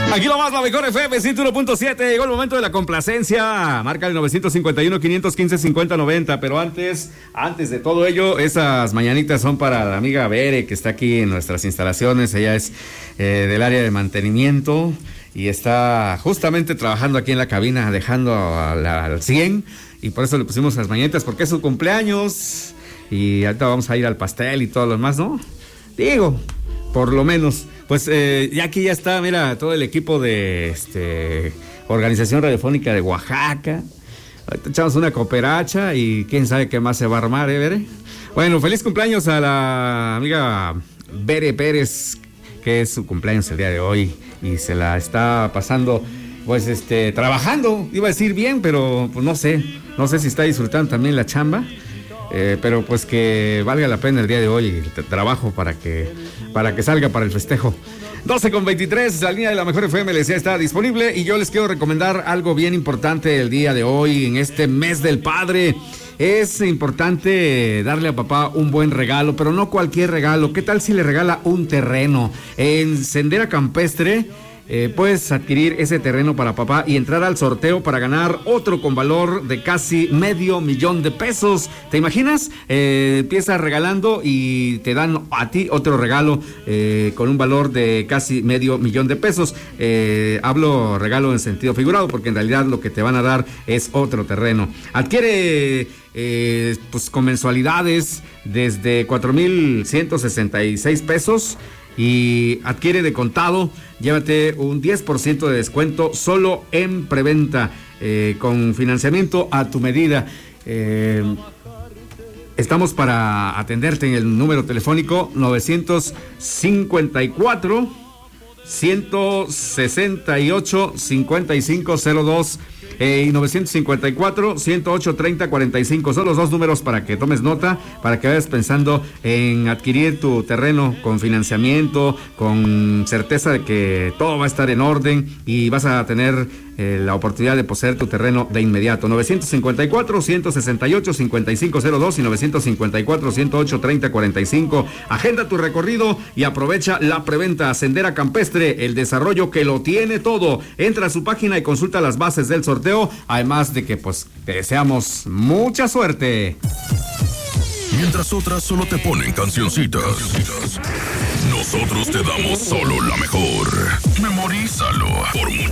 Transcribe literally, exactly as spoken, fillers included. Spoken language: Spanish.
Aquí lo más, la mejor F M ciento uno punto siete. Llegó el momento de la complacencia. Marca el nueve cinco uno, quinientos quince, cincuenta noventa. Pero antes, antes de todo ello, esas mañanitas son para la amiga Bere, que está aquí en nuestras instalaciones. Ella es eh, del área de mantenimiento y está justamente trabajando aquí en la cabina, dejando al, al cien. Y por eso le pusimos las mañanitas, porque es su cumpleaños. Y ahorita vamos a ir al pastel y todo lo demás, ¿no? Digo, por lo menos. Pues eh, ya aquí ya está, mira, todo el equipo de este Organización Radiofónica de Oaxaca. Ahorita echamos una cooperacha y quién sabe qué más se va a armar, ¿eh, Bere? Bueno, feliz cumpleaños a la amiga Bere Pérez, que es su cumpleaños el día de hoy y se la está pasando, pues, este, trabajando. Iba a decir bien, pero pues no sé, no sé si está disfrutando también la chamba. Eh, pero pues que valga la pena el día de hoy el trabajo para que para que salga para el festejo. doce con veintitrés, la línea de la mejor F M les está disponible y yo les quiero recomendar algo bien importante el día de hoy, en este mes del padre. Es importante darle a papá un buen regalo, pero no cualquier regalo. ¿Qué tal si le regala un terreno? En Sendera Campestre Eh, puedes adquirir ese terreno para papá y entrar al sorteo para ganar otro con valor de casi medio millón de pesos. ¿Te imaginas? Eh, empiezas regalando y te dan a ti otro regalo eh, con un valor de casi medio millón de pesos. Eh, hablo regalo en sentido figurado porque en realidad lo que te van a dar es otro terreno. Adquiere eh, pues con mensualidades desde cuatro mil ciento sesenta y seis pesos. Y adquiere de contado, llévate un diez por ciento de descuento solo en preventa, eh, con financiamiento a tu medida. Eh, estamos para atenderte en el número telefónico nueve cinco cuatro, uno seis ocho, cinco cinco cero dos. Eh, y nueve cinco cuatro, uno ocho, tres cero cuatro cinco. Son los dos números para que tomes nota, para que vayas pensando en adquirir tu terreno con financiamiento, con certeza de que todo va a estar en orden y vas a tener eh, la oportunidad de poseer tu terreno de inmediato. nueve cinco cuatro, uno seis ocho, cinco cinco cero dos y nueve cinco cuatro, uno ocho, tres cero cuatro cinco. Agenda tu recorrido y aprovecha la preventa. Sendera Campestre, el desarrollo que lo tiene todo. Entra a su página y consulta las bases del sorteo. Además de que, pues, te deseamos mucha suerte. Mientras otras solo te ponen cancioncitas, nosotros te damos solo la mejor. Memorízalo por mucho.